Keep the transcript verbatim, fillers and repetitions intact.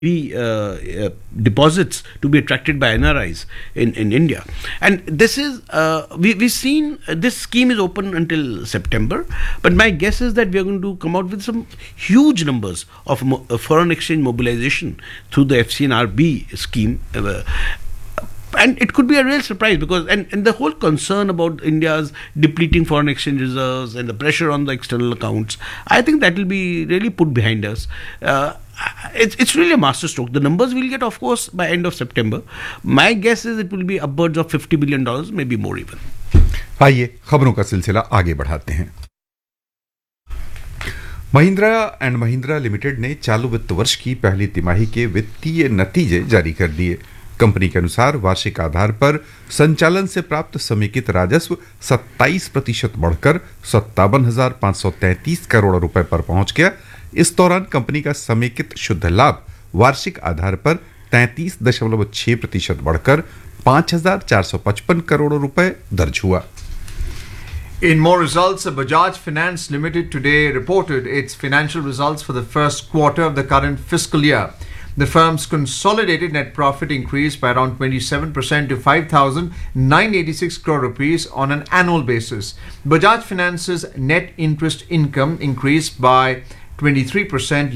uh, uh, deposits to be attracted by N R Is in, in India. And this is, uh, we, we've seen uh, this scheme is open until September, but my guess is that we are going to come out with some huge numbers of mo- uh, foreign exchange mobilization through the F C N R B scheme. Uh, and it could be a real surprise because, and, and the whole concern about India's depleting foreign exchange reserves and the pressure on the external accounts, I think that will be really put behind us. Uh, It's, it's really a masterstroke. The numbers we'll get, of course, by end of September. My guess is it will be upwards of fifty billion dollars, maybe more even. आइए खबरों का सिलसिला आगे बढ़ाते हैं। Mahindra and Mahindra limited ने चालू वित्त वर्ष की पहली तिमाही के वित्तीय नतीजे जारी कर दिए। कंपनी के अनुसार वार्षिक आधार पर संचालन से प्राप्त समेकित राजस्व सत्ताईस प्रतिशत बढ़कर सत्तावन हजार पांच सौ तैंतीस करोड़ रुपए पर पहुंच गया। इस दौरान कंपनी का समेकित शुद्ध लाभ वार्षिक आधार पर तैंतीस दशमलव छह प्रतिशत बढ़कर पांच हजार चार सौ पचपन करोड़ रुपए दर्ज हुआ। In more results, Bajaj Finance Limited today reported its financial results for the first quarter of the current fiscal year. The firm's consolidated net profit increased by around twenty-seven percent to five thousand nine hundred eighty-six crore rupees on an annual basis. Bajaj Finance's net interest income increased by twenty-three percent